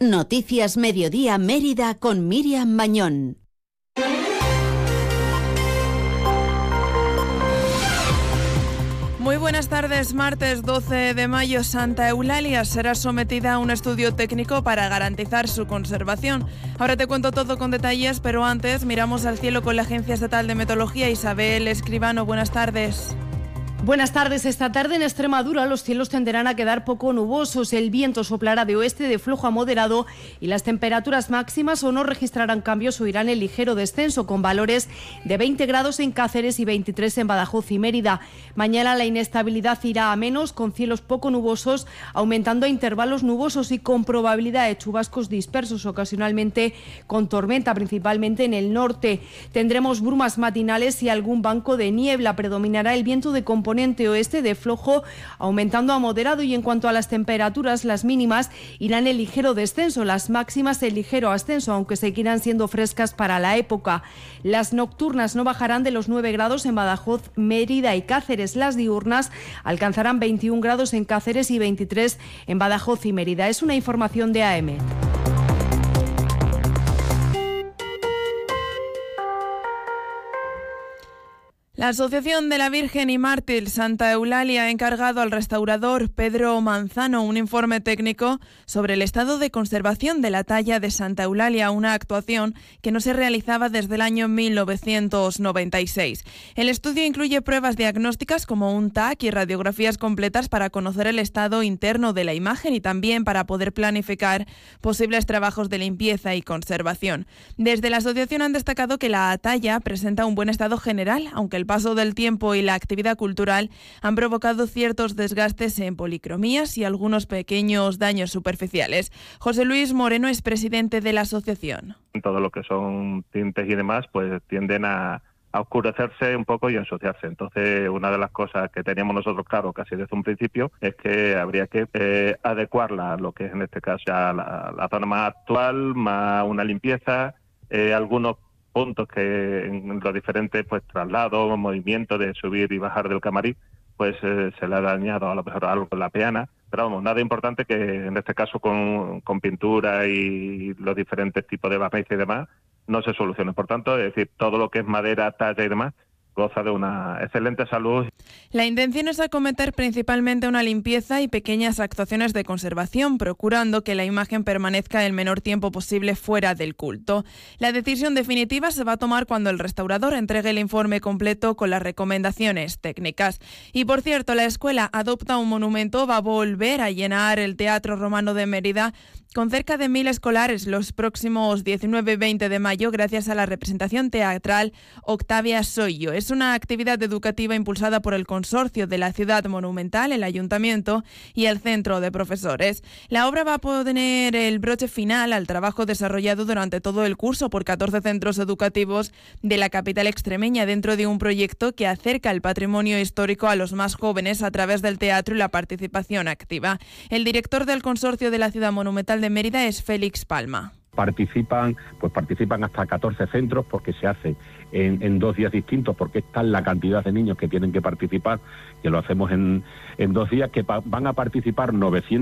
Noticias Mediodía Mérida con Miriam Mañón. Muy buenas tardes. Martes 12 de mayo, Santa Eulalia será sometida a un estudio técnico para garantizar su conservación. Ahora te cuento todo con detalles, pero antes miramos al cielo con la Agencia Estatal de Meteorología. Isabel Escribano, buenas tardes. Buenas tardes. Esta tarde en Extremadura los cielos tenderán a quedar poco nubosos. El viento soplará de oeste de flojo a moderado y las temperaturas máximas o no registrarán cambios o irán en ligero descenso, con valores de 20 grados en Cáceres y 23 en Badajoz y Mérida. Mañana la inestabilidad irá a menos, con cielos poco nubosos, aumentando a intervalos nubosos y con probabilidad de chubascos dispersos, ocasionalmente con tormenta, principalmente en el norte. Tendremos brumas matinales y algún banco de niebla. Predominará el viento de componente oeste de flojo, aumentando a moderado, y en cuanto a las temperaturas, las mínimas irán en ligero descenso, las máximas en ligero ascenso, aunque seguirán siendo frescas para la época. Las nocturnas no bajarán de los 9 grados en Badajoz, Mérida y Cáceres. Las diurnas alcanzarán 21 grados en Cáceres y 23 en Badajoz y Mérida. Es una información de AM. La Asociación de la Virgen y Mártir Santa Eulalia ha encargado al restaurador Pedro Manzano un informe técnico sobre el estado de conservación de la talla de Santa Eulalia, una actuación que no se realizaba desde el año 1996. El estudio incluye pruebas diagnósticas como un TAC y radiografías completas para conocer el estado interno de la imagen y también para poder planificar posibles trabajos de limpieza y conservación. Desde la asociación han destacado que la talla presenta un buen estado general, aunque el paso del tiempo y la actividad cultural han provocado ciertos desgastes en policromías y algunos pequeños daños superficiales. José Luis Moreno es presidente de la asociación. Todo lo que son tintes y demás, pues tienden a oscurecerse un poco y ensuciarse. Entonces, una de las cosas que teníamos nosotros claro casi desde un principio es que habría que adecuarla a lo que es en este caso ya la zona más actual, más una limpieza, algunos puntos que en los diferentes pues traslados, movimientos de subir y bajar del camarín, pues se le ha dañado a lo mejor algo con la peana, pero vamos, nada importante que en este caso con pintura y los diferentes tipos de barniz y demás no se solucione. Por tanto, es decir, todo lo que es madera, talla y demás goza de una excelente salud. La intención es acometer principalmente una limpieza y pequeñas actuaciones de conservación, procurando que la imagen permanezca el menor tiempo posible fuera del culto. La decisión definitiva se va a tomar cuando el restaurador entregue el informe completo con las recomendaciones técnicas. Y por cierto, la escuela Adopta un Monumento va a volver a llenar el Teatro Romano de Mérida con cerca de 1.000 escolares los próximos 19 y 20 de mayo gracias a la representación teatral Octavia Soy Yo. Es una actividad educativa impulsada por el Consorcio de la Ciudad Monumental, el Ayuntamiento y el Centro de Profesores. La obra va a poner el broche final al trabajo desarrollado durante todo el curso por 14 centros educativos de la capital extremeña dentro de un proyecto que acerca el patrimonio histórico a los más jóvenes a través del teatro y la participación activa. El director del Consorcio de la Ciudad Monumental de Mérida es Félix Palma. Participan hasta 14 centros porque se hace en 2 días distintos, porque es tal la cantidad de niños que tienen que participar, que lo hacemos en 2 días, que van a participar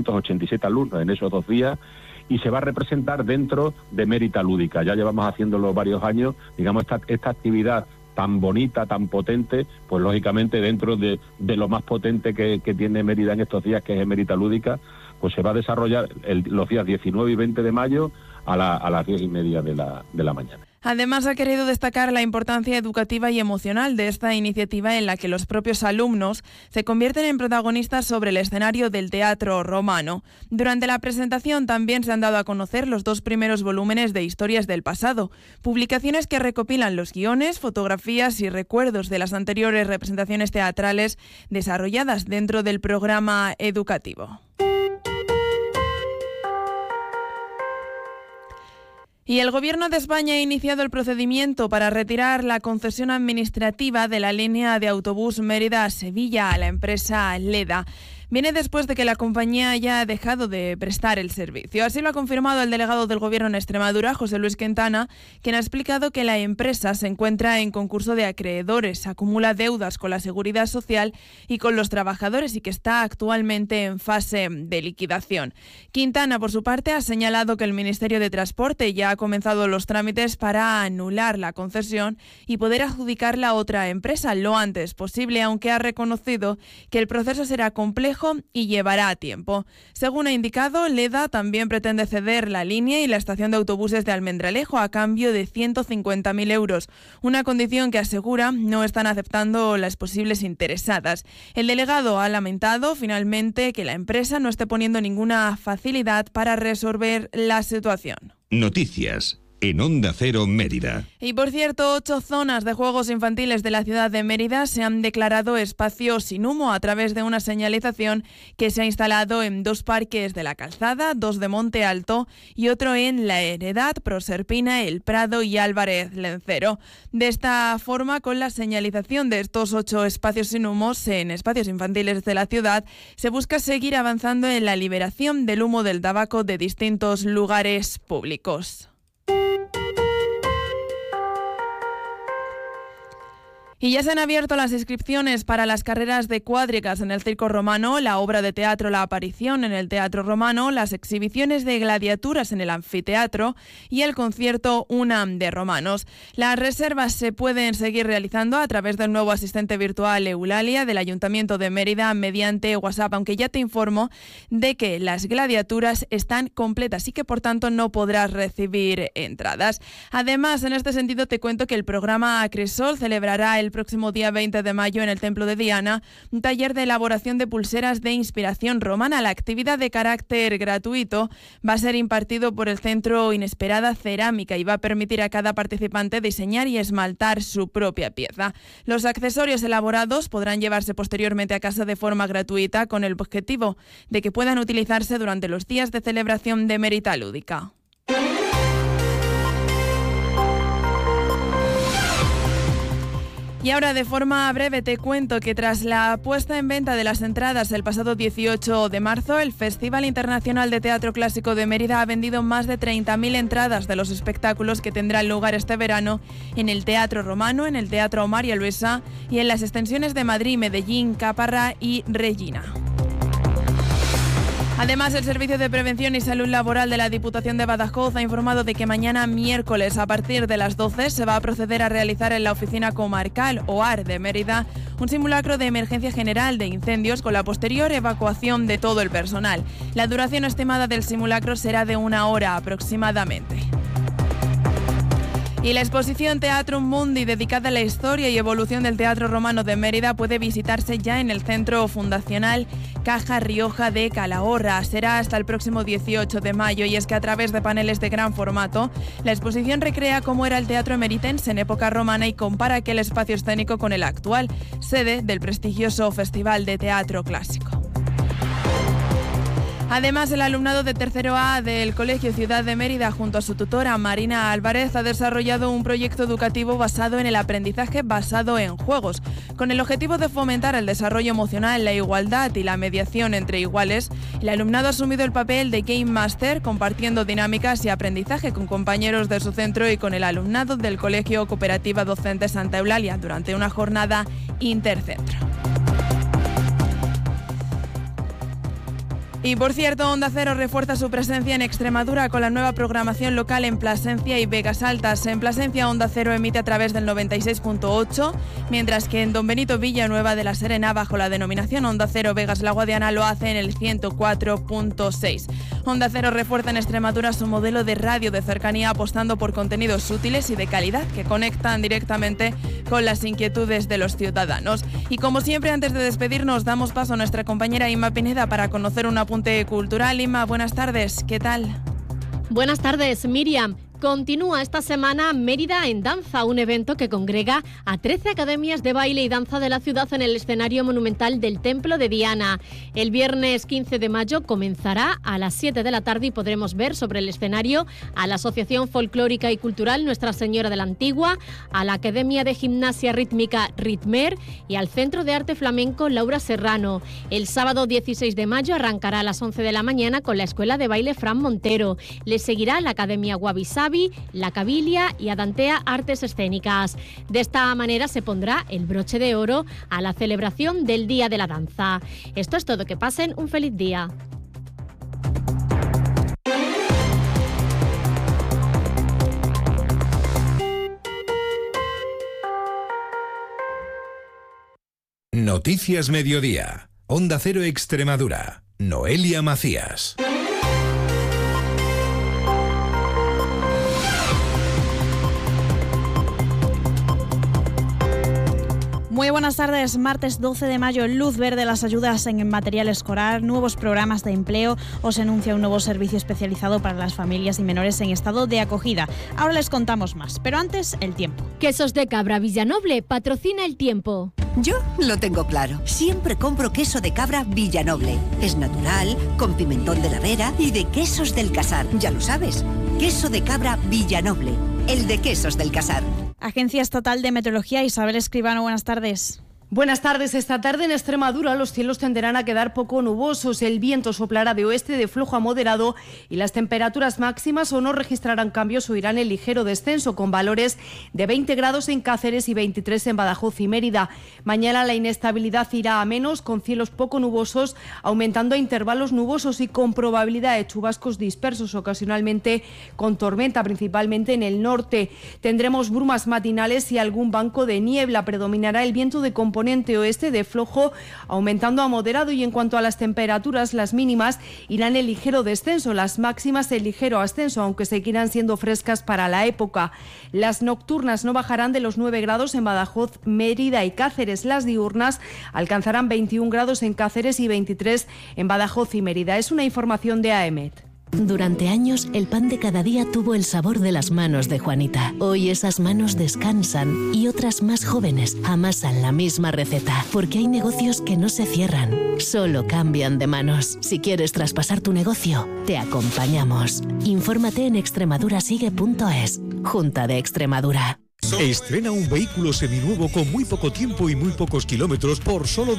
987 alumnos en esos 2 días, y se va a representar dentro de Mérida Lúdica. Ya llevamos haciéndolo varios años, digamos, esta actividad tan bonita, tan potente, pues lógicamente dentro de lo más potente que tiene Mérida en estos días, que es Mérida Lúdica, pues se va a desarrollar los días 19 y 20 de mayo a las 10:30 de la mañana. Además, ha querido destacar la importancia educativa y emocional de esta iniciativa en la que los propios alumnos se convierten en protagonistas sobre el escenario del teatro romano. Durante la presentación también se han dado a conocer los 2 primeros volúmenes de Historias del Pasado, publicaciones que recopilan los guiones, fotografías y recuerdos de las anteriores representaciones teatrales desarrolladas dentro del programa educativo. Y el Gobierno de España ha iniciado el procedimiento para retirar la concesión administrativa de la línea de autobús Mérida a Sevilla a la empresa Leda. viene después de que la compañía haya dejado de prestar el servicio. Así lo ha confirmado el delegado del Gobierno en Extremadura, José Luis Quintana, quien ha explicado que la empresa se encuentra en concurso de acreedores, acumula deudas con la Seguridad Social y con los trabajadores y que está actualmente en fase de liquidación. Quintana, por su parte, ha señalado que el Ministerio de Transporte ya ha comenzado los trámites para anular la concesión y poder adjudicarla a otra empresa lo antes posible, aunque ha reconocido que el proceso será complejo y llevará tiempo. Según ha indicado, Leda también pretende ceder la línea y la estación de autobuses de Almendralejo a cambio de 150.000 euros, una condición que asegura no están aceptando las posibles interesadas. El delegado ha lamentado finalmente que la empresa no esté poniendo ninguna facilidad para resolver la situación. Noticias en Onda Cero Mérida. Y por cierto, 8 zonas de juegos infantiles de la ciudad de Mérida se han declarado espacios sin humo a través de una señalización que se ha instalado en 2 parques de La Calzada, 2 de Monte Alto y otro en La Heredad, Proserpina, El Prado y Álvarez Lencero. De esta forma, con la señalización de estos 8 espacios sin humos en espacios infantiles de la ciudad, se busca seguir avanzando en la liberación del humo del tabaco de distintos lugares públicos. Y ya se han abierto las inscripciones para las carreras de cuadrigas en el Circo Romano, la obra de teatro La Aparición en el Teatro Romano, las exhibiciones de gladiaturas en el Anfiteatro y el concierto UNAM de Romanos. Las reservas se pueden seguir realizando a través del nuevo asistente virtual Eulalia del Ayuntamiento de Mérida mediante WhatsApp, aunque ya te informo de que las gladiaturas están completas y que por tanto no podrás recibir entradas. Además, en este sentido te cuento que el programa Acrisol celebrará el próximo día 20 de mayo en el Templo de Diana un taller de elaboración de pulseras de inspiración romana. La actividad, de carácter gratuito, va a ser impartido por el Centro Inesperada Cerámica y va a permitir a cada participante diseñar y esmaltar su propia pieza. Los accesorios elaborados podrán llevarse posteriormente a casa de forma gratuita con el objetivo de que puedan utilizarse durante los días de celebración de Mérida Lúdica. Y ahora, de forma breve, te cuento que tras la puesta en venta de las entradas el pasado 18 de marzo, el Festival Internacional de Teatro Clásico de Mérida ha vendido más de 30.000 entradas de los espectáculos que tendrán lugar este verano en el Teatro Romano, en el Teatro María Luisa y en las extensiones de Madrid, Medellín, Caparra y Regina. Además, el Servicio de Prevención y Salud Laboral de la Diputación de Badajoz ha informado de que mañana miércoles a partir de las 12 se va a proceder a realizar en la Oficina Comarcal OAR de Mérida un simulacro de emergencia general de incendios con la posterior evacuación de todo el personal. La duración estimada del simulacro será de 1 hora aproximadamente. Y la exposición Teatrum Mundi, dedicada a la historia y evolución del Teatro Romano de Mérida, puede visitarse ya en el Centro Fundacional Caja Rioja de Calahorra. Será hasta el próximo 18 de mayo y es que a través de paneles de gran formato, la exposición recrea cómo era el teatro emeritense en época romana y compara aquel espacio escénico con el actual, sede del prestigioso Festival de Teatro Clásico. Además, el alumnado de tercero A del Colegio Ciudad de Mérida, junto a su tutora Marina Álvarez, ha desarrollado un proyecto educativo basado en el aprendizaje basado en juegos. Con el objetivo de fomentar el desarrollo emocional, la igualdad y la mediación entre iguales, el alumnado ha asumido el papel de Game Master, compartiendo dinámicas y aprendizaje con compañeros de su centro y con el alumnado del Colegio Cooperativa Docente Santa Eulalia durante una jornada intercentro. Y por cierto, Onda Cero refuerza su presencia en Extremadura con la nueva programación local en Plasencia y Vegas Altas. En Plasencia, Onda Cero emite a través del 96.8, mientras que en Don Benito, Villanueva de la Serena, bajo la denominación Onda Cero Vegas La Guadiana, lo hace en el 104.6. Onda Cero refuerza en Extremadura su modelo de radio de cercanía, apostando por contenidos útiles y de calidad que conectan directamente con las inquietudes de los ciudadanos. Y como siempre, antes de despedirnos, damos paso a nuestra compañera Inma Pineda para conocer un apunte cultural. Inma, buenas tardes, ¿qué tal? Buenas tardes, Miriam. Continúa esta semana Mérida en Danza, un evento que congrega a 13 academias de baile y danza de la ciudad en el escenario monumental del Templo de Diana. El viernes 15 de mayo comenzará a las 7 de la tarde y podremos ver sobre el escenario a la Asociación Folclórica y Cultural Nuestra Señora de la Antigua, a la Academia de Gimnasia Rítmica Ritmer y al Centro de Arte Flamenco Laura Serrano. El sábado 16 de mayo arrancará a las 11 de la mañana con la Escuela de Baile Fran Montero. Le seguirá la Academia Wabi Sabi, la Cabilia y Adantea Artes Escénicas. De esta manera se pondrá el broche de oro a la celebración del Día de la Danza. Esto es todo, que pasen un feliz día. Noticias Mediodía. Onda Cero Extremadura. Noelia Macías. Muy buenas tardes. Martes 12 de mayo, luz verde las ayudas en material escolar, nuevos programas de empleo. Os anuncia un nuevo servicio especializado para las familias y menores en estado de acogida. Ahora les contamos más, pero antes el tiempo. Quesos de Cabra Villanoble patrocina el tiempo. Yo lo tengo claro. Siempre compro queso de cabra Villanoble. Es natural, con pimentón de la Vera y de Quesos del Casar. Ya lo sabes. Queso de cabra Villanoble. El de Quesos del Casar. Agencia Estatal de Meteorología, Isabel Escribano, buenas tardes. Buenas tardes. Esta tarde en Extremadura los cielos tenderán a quedar poco nubosos, el viento soplará de oeste de flojo a moderado y las temperaturas máximas o no registrarán cambios o irán en ligero descenso, con valores de 20 grados en Cáceres y 23 en Badajoz y Mérida. Mañana la inestabilidad irá a menos, con cielos poco nubosos, aumentando a intervalos nubosos y con probabilidad de chubascos dispersos, ocasionalmente con tormenta, principalmente en el norte. Tendremos brumas matinales y algún banco de niebla. Predominará el viento de componente oeste de flojo, aumentando a moderado, y en cuanto a las temperaturas, las mínimas irán en ligero descenso, las máximas en ligero ascenso, aunque seguirán siendo frescas para la época. Las nocturnas no bajarán de los 9 grados en Badajoz, Mérida y Cáceres. Las diurnas alcanzarán 21 grados en Cáceres y 23 en Badajoz y Mérida. Es una información de AEMET. Durante años, el pan de cada día tuvo el sabor de las manos de Juanita. Hoy esas manos descansan y otras más jóvenes amasan la misma receta, porque hay negocios que no se cierran, solo cambian de manos. Si quieres traspasar tu negocio, te acompañamos. Infórmate en extremadurasigue.es. Junta de Extremadura. Estrena un vehículo seminuevo con muy poco tiempo y muy pocos kilómetros por solo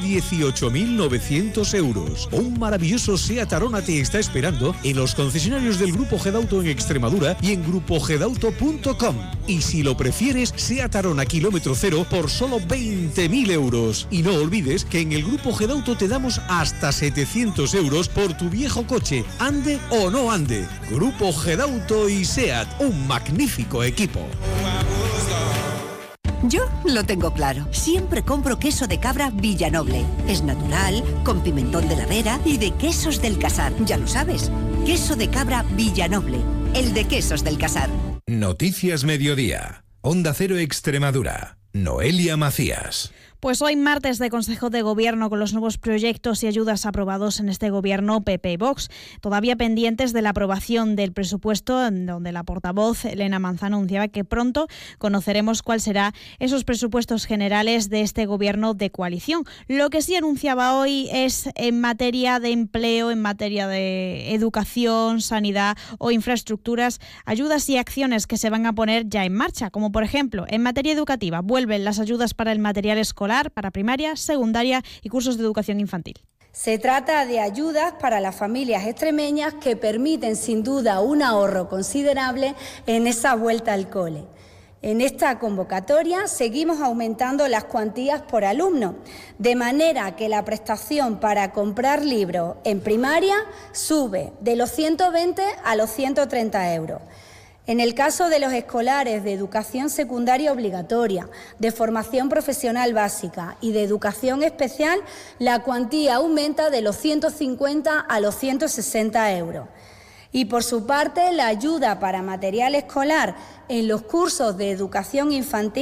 18.900 euros. Un maravilloso SEAT Arona te está esperando en los concesionarios del Grupo Gedauto en Extremadura y en grupogedauto.com. Y si lo prefieres, SEAT Arona kilómetro cero por solo 20.000 euros. Y no olvides que en el Grupo Gedauto te damos hasta 700 euros por tu viejo coche, ande o no ande. Grupo Gedauto y SEAT, un magnífico equipo. Yo lo tengo claro. Siempre compro queso de cabra Villanoble. Es natural, con pimentón de la Vera y de Quesos del Casar. Ya lo sabes. Queso de cabra Villanoble. El de Quesos del Casar. Noticias Mediodía. Onda Cero Extremadura. Noelia Macías. Pues hoy martes de Consejo de Gobierno con los nuevos proyectos y ayudas aprobados en este Gobierno PP y Vox, todavía pendientes de la aprobación del presupuesto, donde la portavoz Elena Manzano anunciaba que pronto conoceremos cuál será esos presupuestos generales de este Gobierno de coalición. Lo que sí anunciaba hoy es en materia de empleo, en materia de educación, sanidad o infraestructuras, ayudas y acciones que se van a poner ya en marcha, como por ejemplo en materia educativa vuelven las ayudas para el material escolar, para primaria, secundaria y cursos de educación infantil. Se trata de ayudas para las familias extremeñas que permiten sin duda un ahorro considerable en esa vuelta al cole. En esta convocatoria seguimos aumentando las cuantías por alumno, de manera que la prestación para comprar libros en primaria sube de los 120 a los 130 euros. En el caso de los escolares de educación secundaria obligatoria, de formación profesional básica y de educación especial, la cuantía aumenta de los 150 a los 160 euros. Y por su parte, la ayuda para material escolar en los cursos de educación infantil